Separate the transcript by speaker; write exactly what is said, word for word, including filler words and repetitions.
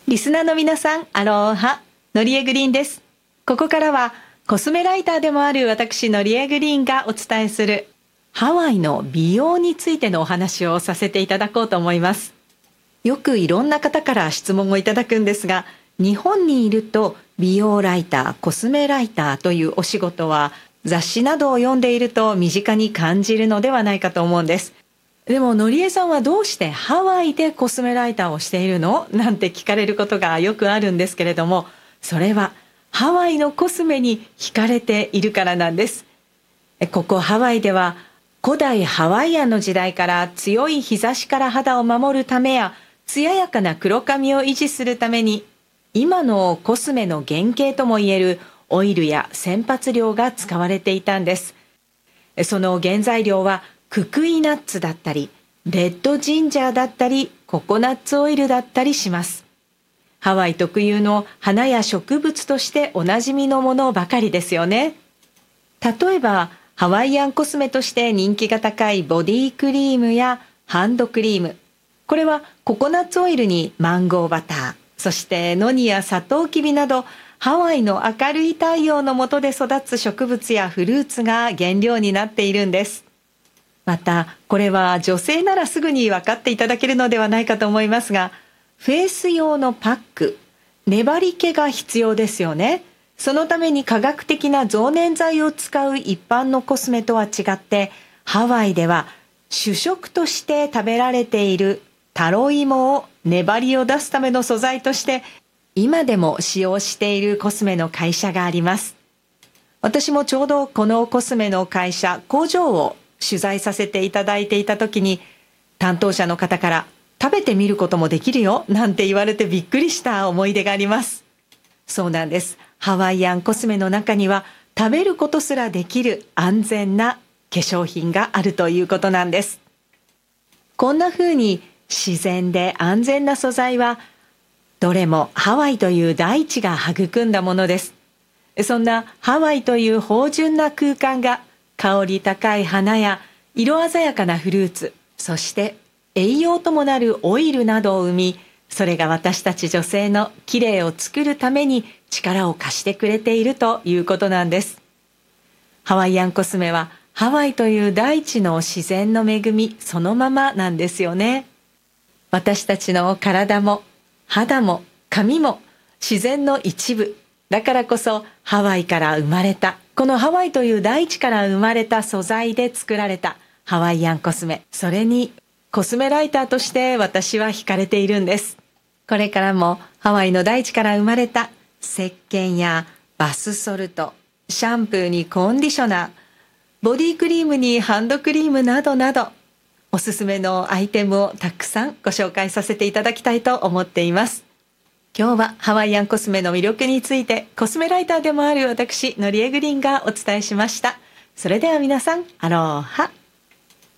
Speaker 1: リスナーの皆さん、アローハ、のりえグリーンです。ここからはコスメライターでもある私のりえグリーンがお伝えするハワイの美容についてのお話をさせていただこうと思います。よくいろんな方から質問をいただくんですが、日本にいると美容ライター、コスメライターというお仕事は雑誌などを読んでいると身近に感じるのではないかと思うんです。でものりえさんはどうしてハワイでコスメライターをしているのなんて聞かれることがよくあるんですけれども、それはハワイのコスメに惹かれているからなんです。ここハワイでは古代ハワイアンの時代から強い日差しから肌を守るためや艶やかな黒髪を維持するために今のコスメの原型ともいえるオイルや洗髪料が使われていたんです。その原材料はククイナッツだったりレッドジンジャーだったりココナッツオイルだったりします。ハワイ特有の花や植物としておなじみのものばかりですよね。例えばハワイアンコスメとして人気が高いボディクリームやハンドクリーム、これはココナッツオイルにマンゴーバター、そしてノニやサトウキビなどハワイの明るい太陽の下で育つ植物やフルーツが原料になっているんです。またこれは女性ならすぐに分かっていただけるのではないかと思いますが、フェイス用のパック、粘り気が必要ですよね。そのために科学的な増粘剤を使う一般のコスメとは違って、ハワイでは主食として食べられているタロイモを粘りを出すための素材として今でも使用しているコスメの会社があります。私もちょうどこのコスメの会社、工場を取材させていただいていた時に担当者の方から食べてみることもできるよなんて言われてびっくりした思い出があります。そうなんです。ハワイアンコスメの中には食べることすらできる安全な化粧品があるということなんです。こんな風に自然で安全な素材はどれもハワイという大地が育んだものです。そんなハワイという芳醇な空間が香り高い花や色鮮やかなフルーツ、そして栄養ともなるオイルなどを生み、それが私たち女性の綺麗を作るために力を貸してくれているということなんです。ハワイアンコスメはハワイという大地の自然の恵みそのままなんですよね。私たちの体も肌も髪も自然の一部だからこそ、ハワイから生まれたこのハワイという大地から生まれた素材で作られたハワイアンコスメ、それにコスメライターとして私は惹かれているんです。これからもハワイの大地から生まれた石鹸やバスソルト、シャンプーにコンディショナー、ボディクリームにハンドクリームなどなどおすすめのアイテムをたくさんご紹介させていただきたいと思っています。今日はハワイアンコスメの魅力についてコスメライターでもある私のりえグリーンがお伝えしました。それでは皆さん、アローハ。